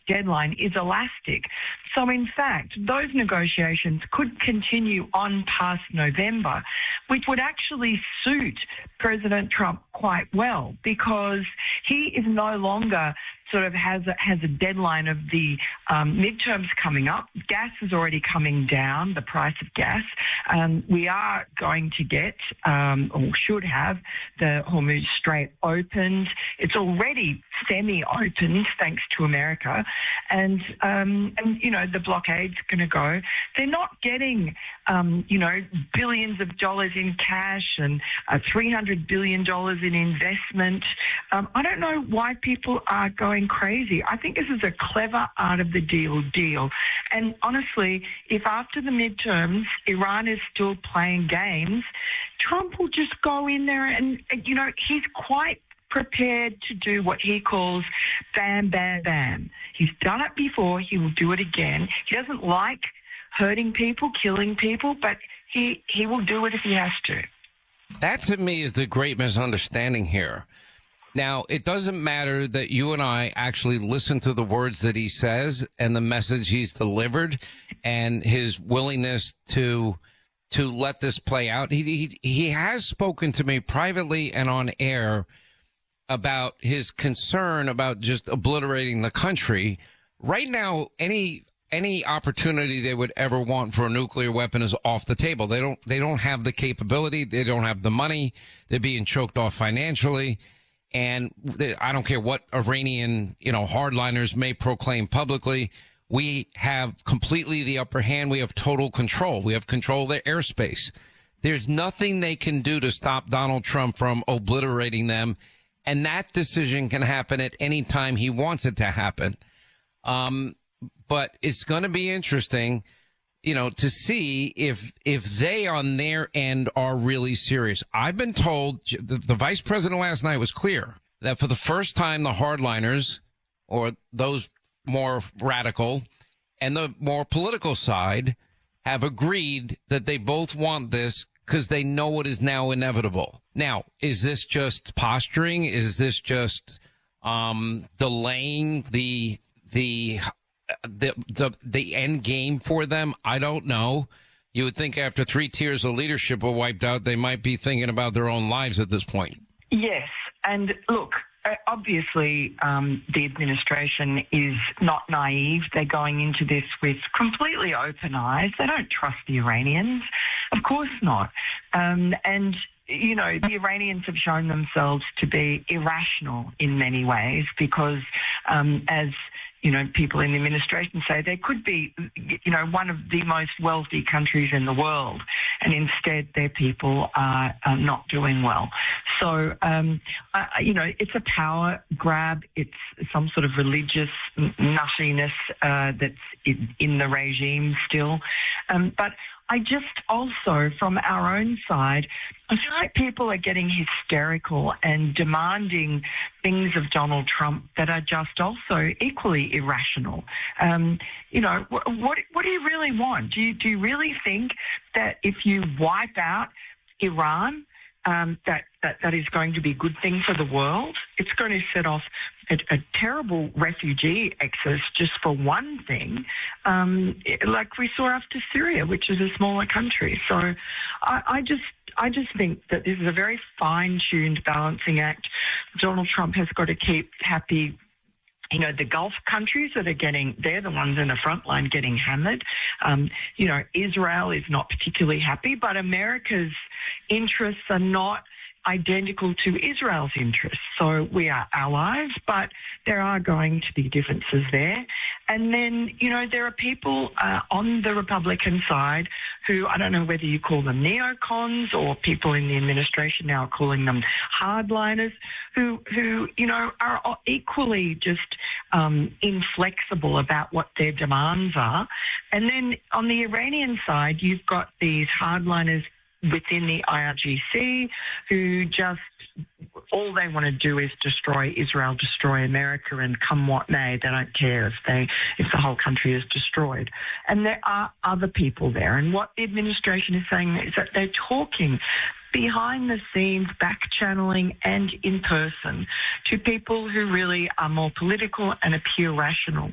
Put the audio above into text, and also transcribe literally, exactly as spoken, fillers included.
deadline is elastic. So, in fact, those negotiations could continue on past November, which would actually suit President Trump quite well because he is no longer sort of has a, has a deadline of the um, midterms coming up. Gas is already coming down, the price of gas. Um, we are going to get, um, or should have, the Hormuz Strait opened. It's already semi-opened, thanks to America. And, um, and you know, the blockade's going to go. They're not getting, um, you know, billions of dollars in cash and uh, three hundred billion dollars in investment. Um, I don't know why people are going crazy. I think this is a clever art of the deal deal. And honestly, if after the midterms Iran is still playing games, Trump will just go in there and, you know, he's quite prepared to do what he calls bam, bam, bam. He's done it before. He will do it again. He doesn't like hurting people, killing people, but he, he will do it if he has to. That, to me, is the great misunderstanding here. Now, it doesn't matter that you and I actually listen to the words that he says and the message he's delivered and his willingness to to let this play out. He, he, he has spoken to me privately and on air about his concern about just obliterating the country. Right now, any any opportunity they would ever want for a nuclear weapon is off the table. They don't they don't have the capability. They don't have the money. They're being choked off financially. And I don't care what Iranian, you know, hardliners may proclaim publicly. We have completely the upper hand. We have total control. We have control of their airspace. There's nothing they can do to stop Donald Trump from obliterating them. And that decision can happen at any time he wants it to happen. Um, but it's going to be interesting, you know, to see if if they on their end are really serious. I've been told, the, the vice president last night was clear that for the first time, the hardliners or those more radical and the more political side have agreed that they both want this because they know it is now inevitable. Now, is this just posturing? Is this just um, delaying the the the the the end game for them? I don't know. You would think after three tiers of leadership were wiped out, they might be thinking about their own lives at this point. Yes, and look, obviously um, the administration is not naive. They're going into this with completely open eyes. They don't trust the Iranians. Of course not. Um, and you know, the Iranians have shown themselves to be irrational in many ways because, um, as you know, people in the administration say, they could be, you know, one of the most wealthy countries in the world, and instead their people are, are not doing well. So, um, I, you know, it's a power grab. It's some sort of religious nuttiness uh, that's in, in the regime still. Um, but I just also, from our own side, I feel like people are getting hysterical and demanding things of Donald Trump that are just also equally irrational. Um, you know, what, what what do you really want? Do you, do you really think that if you wipe out Iran, um, that, that that is going to be a good thing for the world? It's going to set off a, a terrible refugee exodus just for one thing, um, like we saw after Syria, which is a smaller country. So I, I just I just think that this is a very fine-tuned balancing act. Donald Trump has got to keep happy. You know, the Gulf countries that are getting, they're the ones in the front line getting hammered. Um, you know, Israel is not particularly happy, but America's interests are not identical to Israel's interests. So we are allies, but there are going to be differences there. And then, you know, there are people uh, on the Republican side who, I don't know whether you call them neocons or people in the administration now are calling them hardliners, who, who you know, are equally just um, inflexible about what their demands are. And then on the Iranian side, you've got these hardliners within the I R G C who just, all they want to do is destroy Israel, destroy America, and come what may, they don't care if they if the whole country is destroyed. And there are other people there. And what the administration is saying is that they're talking behind the scenes, back channeling and in person to people who really are more political and appear rational.